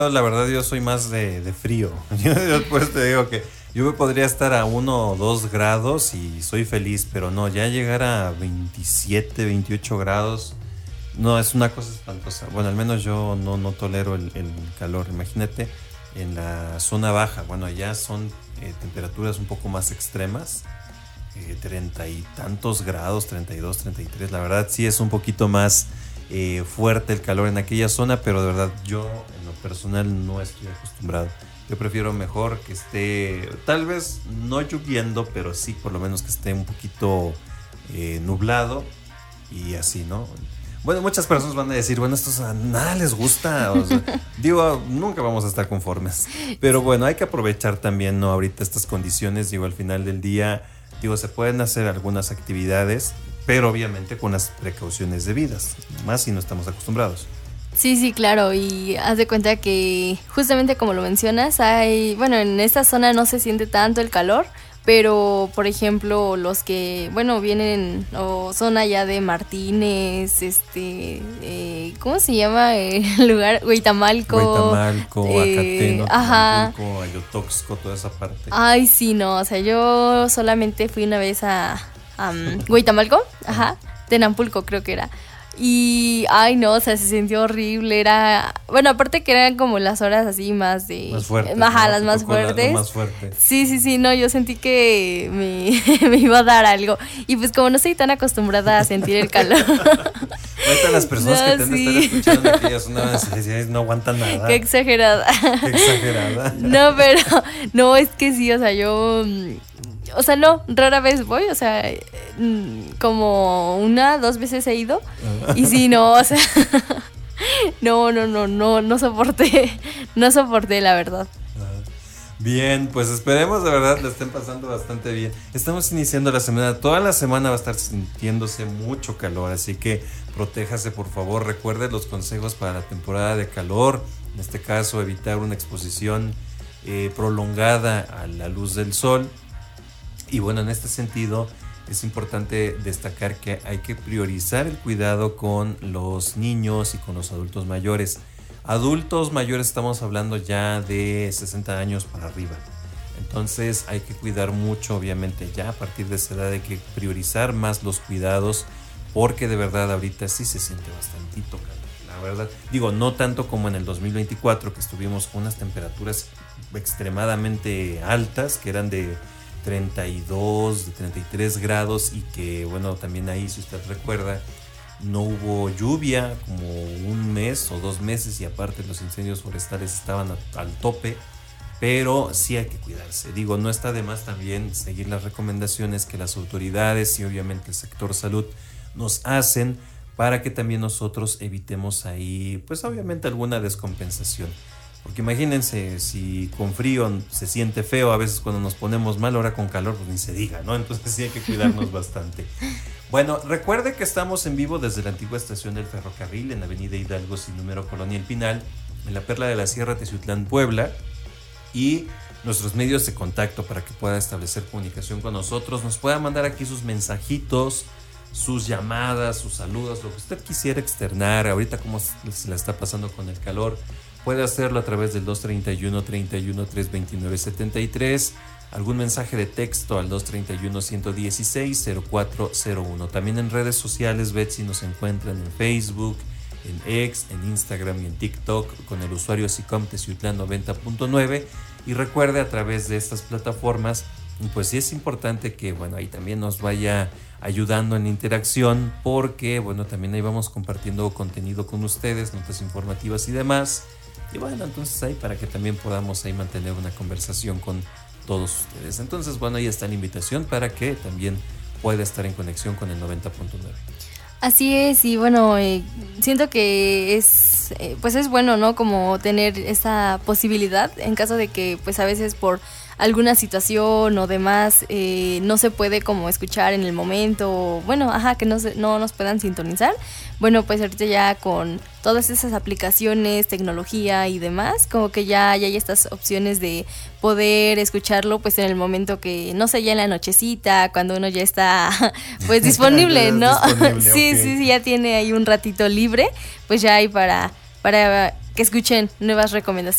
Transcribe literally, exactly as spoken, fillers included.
La verdad yo soy más de, de frío. Yo después te digo que yo me podría estar a uno o dos grados y soy feliz, pero no, ya llegar a veintisiete, veintiocho grados, no, es una cosa espantosa. Bueno, al menos yo no, no tolero el, el calor. Imagínate en la zona baja, bueno, allá son eh, temperaturas un poco más extremas, eh, treinta y tantos grados, treinta y dos, treinta y tres, la verdad sí es un poquito más eh, fuerte el calor en aquella zona, pero de verdad yo en lo personal no estoy acostumbrado. Yo prefiero mejor que esté, tal vez no lloviendo, pero sí por lo menos que esté un poquito eh, nublado y así, ¿no? Bueno, muchas personas van a decir, bueno, estos a nada les gusta. O sea, digo, nunca vamos a estar conformes. Pero bueno, hay que aprovechar también, ¿no? Ahorita estas condiciones, digo, al final del día, digo, se pueden hacer algunas actividades, pero obviamente con las precauciones debidas, más si no estamos acostumbrados. Sí, sí, claro, y haz de cuenta que justamente como lo mencionas, hay, bueno, en esta zona no se siente tanto el calor, pero por ejemplo los que, bueno, vienen o son allá de Martínez, este, eh, ¿cómo se llama el lugar? Huitamalco. Huitamalco, eh, Acateno, ajá. Tamaulico, Ayotoxco, toda esa parte. Ay, sí, no, o sea, yo solamente fui una vez a, a um, Huitamalco, ajá, Tenampulco creo que era. Y, ay no, o sea, se sintió horrible, era, bueno, aparte que eran como las horas así más de... Más fuertes, ajá, ¿no? las más fuertes. La, más fuerte. Sí, sí, sí, no, yo sentí que me, me iba a dar algo. Y pues como no estoy tan acostumbrada a sentir el calor. Ahorita las personas no, que te han sí. de estar escuchando en aquellas zonas no aguantan nada. Qué exagerada. Qué exagerada. No, pero, no, es que sí, o sea, yo... O sea, no, rara vez voy, o sea, como una, dos veces he ido. Y sí, no, o sea, no, no, no, no, no soporté, no soporté, la verdad. Bien, pues esperemos de verdad la estén pasando bastante bien. Estamos iniciando la semana, toda la semana va a estar sintiéndose mucho calor, así que protéjase por favor, recuerde los consejos para la temporada de calor, en este caso evitar una exposición eh, prolongada a la luz del sol. Y bueno, en este sentido es importante destacar que hay que priorizar el cuidado con los niños y con los adultos mayores. Adultos mayores estamos hablando ya de sesenta años para arriba. Entonces hay que cuidar mucho, obviamente ya a partir de esa edad hay que priorizar más los cuidados porque de verdad ahorita sí se siente bastantito calor. La verdad, digo, no tanto como en el dos mil veinticuatro que estuvimos con unas temperaturas extremadamente altas que eran de treinta y dos, de treinta y tres grados y que bueno, también ahí si usted recuerda no hubo lluvia como un mes o dos meses y aparte los incendios forestales estaban a, al tope, pero sí hay que cuidarse. Digo, no está de más también seguir las recomendaciones que las autoridades y obviamente el sector salud nos hacen para que también nosotros evitemos ahí pues obviamente alguna descompensación. Porque imagínense, si con frío se siente feo, a veces cuando nos ponemos mal, ahora con calor, pues ni se diga, ¿no? Entonces sí hay que cuidarnos bastante. Bueno, recuerde que estamos en vivo desde la antigua estación del ferrocarril, en la avenida Hidalgo, sin número, Colonia El Pinal, en la Perla de la Sierra, Teciutlán, Puebla, y nuestros medios de contacto para que pueda establecer comunicación con nosotros, nos pueda mandar aquí sus mensajitos, sus llamadas, sus saludos, lo que usted quisiera externar, ahorita cómo se la está pasando con el calor. Puede hacerlo a través del dos treinta y uno, treinta y uno, trescientos veintinueve, setenta y tres, algún mensaje de texto al dos treinta y uno, ciento dieciséis, cero cuatro cero uno. También en redes sociales, Betsy, nos encuentran en Facebook, en X, en Instagram y en TikTok con el usuario SICOM Teciutlán noventa punto nueve. Y recuerde a través de estas plataformas, pues sí es importante que bueno, ahí también nos vaya ayudando en la interacción porque bueno, también ahí vamos compartiendo contenido con ustedes, notas informativas y demás. Y bueno, entonces ahí para que también podamos ahí mantener una conversación con todos ustedes. Entonces bueno, ahí está la invitación para que también pueda estar en conexión con el noventa punto nueve. Así es, y bueno, eh, siento que es, eh, pues es bueno, ¿no? Como tener esa posibilidad en caso de que pues a veces por alguna situación o demás eh, no se puede como escuchar en el momento, bueno, ajá, que no, se, no nos puedan sintonizar. Bueno, pues ahorita ya con todas esas aplicaciones, tecnología y demás, como que ya, ya hay estas opciones de poder escucharlo pues en el momento que, no sé, ya en la nochecita, cuando uno ya está pues disponible, ¿no? disponible, sí, okay. sí, sí, ya tiene ahí un ratito libre, pues ya hay para, para que escuchen nuevas recomendaciones.